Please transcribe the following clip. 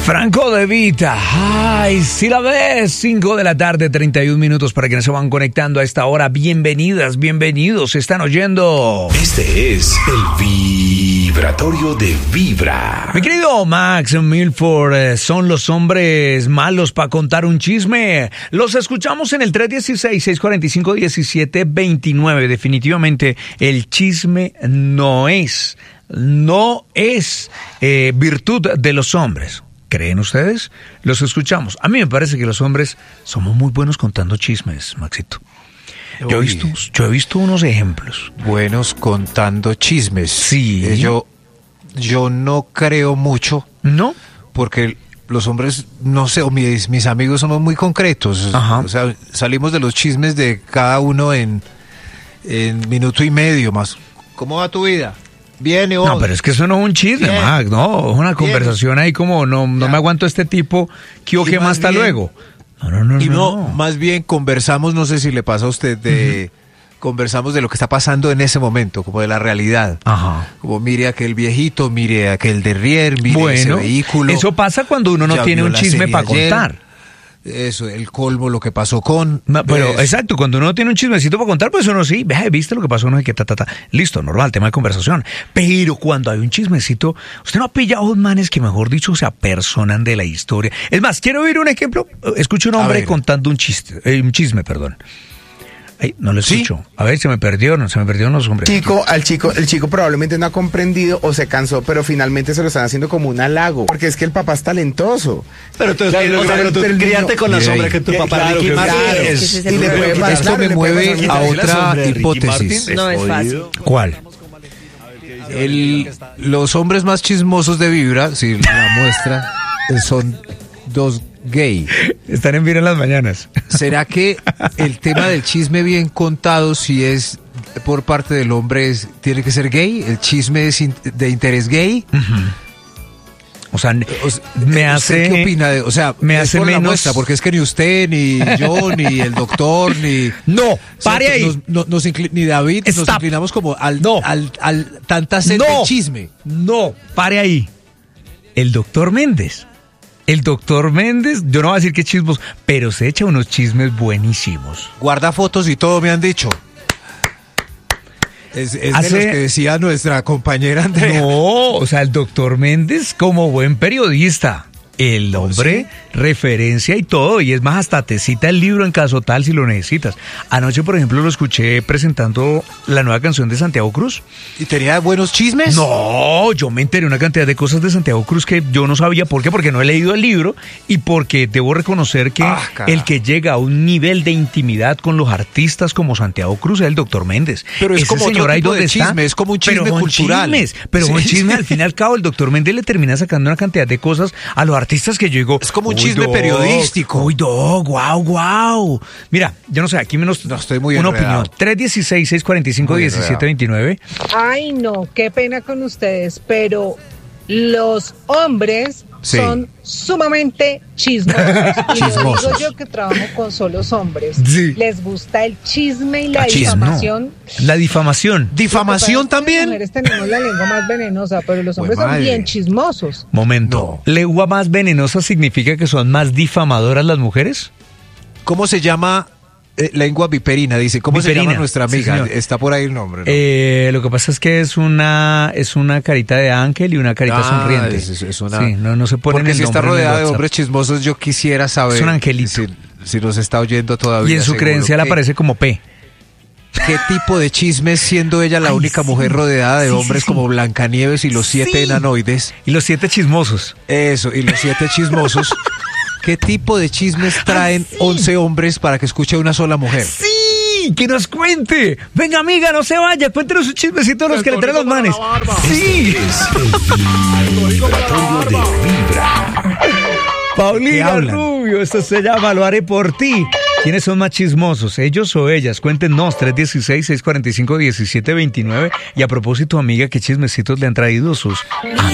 Franco De Vita, ay, si la ves, 5 de la tarde, 31 minutos para quienes se van conectando a esta hora. Bienvenidas, bienvenidos, están oyendo. Este es el vibratorio de Vibra. Mi querido Max Milford, ¿son los hombres malos para contar un chisme? Los escuchamos en el 316-645-1729. Definitivamente el chisme no es virtud de los hombres. ¿Creen ustedes? Los escuchamos. A mí me parece que los hombres somos muy buenos contando chismes, Maxito. Yo he visto unos ejemplos. Buenos contando chismes. Sí. Yo no creo mucho. ¿No? Porque los hombres, no sé, o mis amigos somos muy concretos. Ajá. O sea, salimos de los chismes de cada uno en minuto y medio más. ¿Cómo va tu vida? Bien, y vos. No, pero es que eso no es un chisme, Bien. Max, no, es una conversación ahí como no me aguanto este tipo, ¿qué o qué más hasta luego? No. Más bien conversamos, no sé si le pasa a usted, conversamos de lo que está pasando en ese momento, como de la realidad. Ajá. Como mire aquel viejito, mire aquel derrier, mire ese vehículo. Eso pasa cuando uno no Ya tiene vio un la chisme serie para ayer. contar. Eso, el colmo, lo que pasó con... Pero eso. exacto, cuando uno no tiene un chismecito para contar, pues uno sí, viste lo que pasó, no hay que listo, normal, tema de conversación. Pero cuando hay un chismecito, usted no ha pillado a manes que, mejor dicho, se apersonan de la historia. Es más, quiero oír un ejemplo. Escucho un hombre contando un chisme, perdón. Ay, no lo escucho. ¿Sí? A ver, se me perdieron los hombres. El chico probablemente no ha comprendido o se cansó, pero finalmente se lo están haciendo como un halago, porque es que el papá es talentoso. Pero tú críate con la sombra que tu papá Ricky Martin. Y le puede pasar, esto me mueve a otra hipótesis. No es fácil. ¿Cuál? Los hombres más chismosos de Vibra, si la muestra, son dos gay. Están en Vibra en las mañanas. ¿Será que el tema del chisme bien contado, si es por parte del hombre, tiene que ser gay? ¿El chisme es de interés gay? O sea, me hace... ¿Qué opina? O sea, me hace por menos... la muestra, porque es que ni usted, ni yo, ni el doctor, ni... No, pare ahí. Ni David, Stop. nos inclinamos como al tanta sed No. del chisme. No, pare ahí. El doctor Méndez, yo no voy a decir que chismos, pero se echa unos chismes buenísimos. Guarda fotos y todo, me han dicho. Es de los que decía nuestra compañera Andrea. No, o sea, el doctor Méndez como buen periodista. El hombre, referencia y todo, y es más, hasta te cita el libro en caso tal si lo necesitas. Anoche, por ejemplo, lo escuché presentando la nueva canción de Santiago Cruz. ¿Y tenía buenos chismes? No, yo me enteré una cantidad de cosas de Santiago Cruz que yo no sabía. ¿Por qué? Porque no he leído el libro y porque debo reconocer que el que llega a un nivel de intimidad con los artistas como Santiago Cruz es el doctor Méndez. Pero es ese como señor otro ahí tipo donde de está, chisme, es como un chisme cultural. Pero un Sí. chisme, al fin y al cabo, el doctor Méndez le termina sacando una cantidad de cosas a los artistas que yo digo... Es como un chisme periodístico. Uy, guau. Mira, yo no sé, aquí menos estoy muy una enredado. opinión. 316-645-1729. Ay, no, qué pena con ustedes, pero los hombres Sí. son sumamente chismosos. Y lo digo yo que trabajo con solos hombres. Sí. Les gusta el chisme y la Chisme, difamación. La difamación. ¿Difamación Las también? mujeres tenemos la lengua más venenosa, pero los hombres Pues son madre. bien chismosos. Momento. ¿Lengua más venenosa significa que son más difamadoras las mujeres? ¿Cómo se llama? Lengua viperina, dice. ¿Cómo se Viperina, llama nuestra sí, amiga? señor. Está por ahí el nombre, ¿no? Lo que pasa es que es una carita de ángel y una carita sonriente. Es una... Sí, no se pone Porque si está rodeada de hombres chismosos. chismosos, yo quisiera saber... Es un angelito. Si nos está oyendo todavía. Y en su seguro credencial que- aparece como P. ¿Qué tipo de chismes, siendo ella la Ay, única sí. mujer rodeada de Sí, hombres sí. como Blancanieves y los 7 Sí. enanoides? Y los 7 chismosos. Eso, y los 7 chismosos. ¿Qué tipo de chismes traen 11 hombres para que escuche una sola mujer? ¡Sí! ¡Que nos cuente! Venga, amiga, no se vaya. Cuéntenos un chismecito de los que le traen los manes. ¡Sí! Es el vibratorio de Vibra. Paulina hablan? Rubio, esto se llama Lo haré por ti. ¿Quiénes son más chismosos, ellos o ellas? Cuéntenos, 316-645-1729. Y a propósito, amiga, ¿qué chismecitos le han traído sus